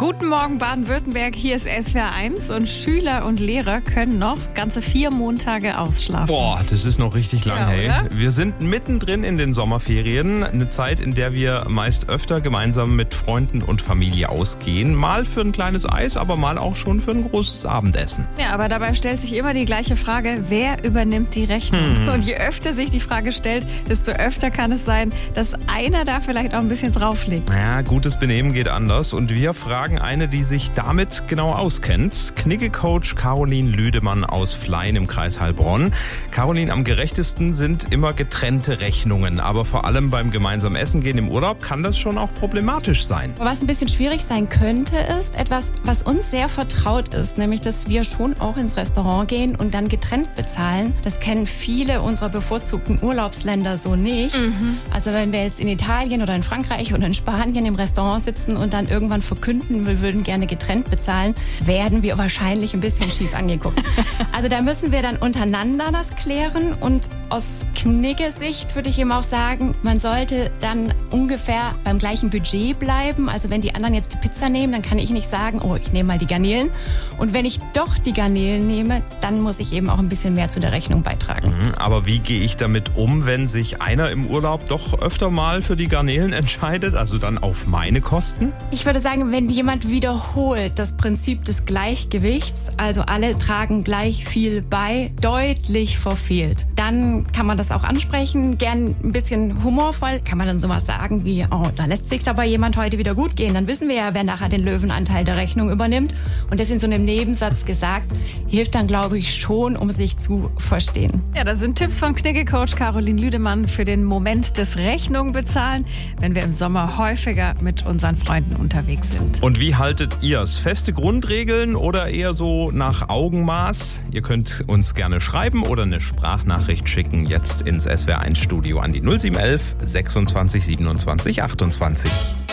Guten Morgen Baden-Württemberg, hier ist SWR 1 und Schüler und Lehrer können noch ganze 4 Montage ausschlafen. Boah, das ist noch richtig lang, Ja, hey. oder? Wir sind mittendrin in den Sommerferien, eine Zeit, in der wir meist öfter gemeinsam mit Freunden und Familie ausgehen. Mal für ein kleines Eis, aber mal auch schon für ein großes Abendessen. Ja, aber dabei stellt sich immer die gleiche Frage, wer übernimmt die Rechnung? Und je öfter sich die Frage stellt, desto öfter kann es sein, dass einer da vielleicht auch ein bisschen drauflegt. Ja, gutes Benehmen geht anders und wir fragen eine, die sich damit genau auskennt. Knigge-Coach Caroline Lüdemann aus Flein im Kreis Heilbronn. Caroline, am gerechtesten sind immer getrennte Rechnungen, aber vor allem beim gemeinsamen Essen gehen im Urlaub kann das schon auch problematisch sein. Was ein bisschen schwierig sein könnte, ist etwas, was uns sehr vertraut ist, nämlich, dass wir schon auch ins Restaurant gehen und dann getrennt bezahlen. Das kennen viele unserer bevorzugten Urlaubsländer so nicht. Also wenn wir jetzt in Italien oder in Frankreich oder in Spanien im Restaurant sitzen und dann irgendwann verkünden, wir würden gerne getrennt bezahlen, werden wir wahrscheinlich ein bisschen schief angeguckt. Also da müssen wir dann untereinander das klären und aus Knigge-Sicht würde ich eben auch sagen, man sollte dann ungefähr beim gleichen Budget bleiben. Also wenn die anderen jetzt die Pizza nehmen, dann kann ich nicht sagen, oh, ich nehme mal die Garnelen. Und wenn ich doch die Garnelen nehme, dann muss ich eben auch ein bisschen mehr zu der Rechnung beitragen. Aber wie gehe ich damit um, wenn sich einer im Urlaub doch öfter mal für die Garnelen entscheidet, also dann auf meine Kosten? Ich würde sagen, wenn jemand wiederholt das Prinzip des Gleichgewichts, also alle tragen gleich viel bei, deutlich verfehlt, dann kann man das auch ansprechen, gern ein bisschen humorvoll, kann man dann sowas sagen wie, oh, da lässt sich's aber jemand heute wieder gut gehen, dann wissen wir ja, wer nachher den Löwenanteil der Rechnung übernimmt. Und das in so einem Nebensatz gesagt, hilft dann, glaube ich, schon, um sich zu verstehen. Ja, das sind Tipps von Knigge-Coach Caroline Lüdemann für den Moment des Rechnung bezahlen, wenn wir im Sommer häufiger mit unseren Freunden unterwegs sind. Und wie haltet ihr's? Feste Grundregeln oder eher so nach Augenmaß? Ihr könnt uns gerne schreiben oder eine Sprachnachricht schicken, jetzt ins SWR1 Studio an die 0711 26 27 28.